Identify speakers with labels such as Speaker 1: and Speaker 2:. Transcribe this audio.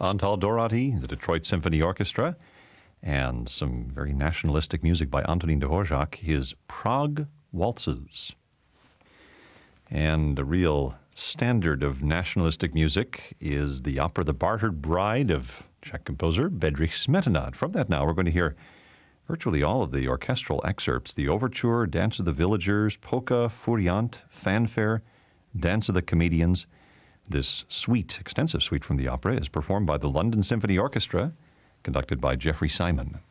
Speaker 1: Antal Dorati, the Detroit Symphony Orchestra, and some very nationalistic music by Antonín Dvořák, his Prague Waltzes. And a real standard of nationalistic music is the opera The Bartered Bride of Czech composer Bedřich Smetana. From that now, we're going to hear virtually all of the orchestral excerpts: the Overture, Dance of the Villagers, Polka, Furiant, Fanfare, Dance of the Comedians. This suite, extensive suite from the opera, is performed by the London Symphony Orchestra, conducted by Jeffrey Simon.